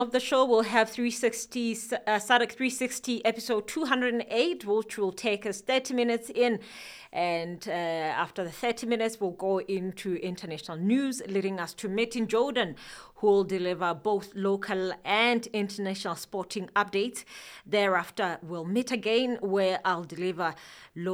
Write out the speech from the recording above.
Of the show, we'll have 360 SADC 360 episode 208, which will take us 30 minutes in. And after the 30 minutes, we'll go into international news, leading us to Metin Jordan, who will deliver both local and international sporting updates. Thereafter, we'll meet again, where I'll deliver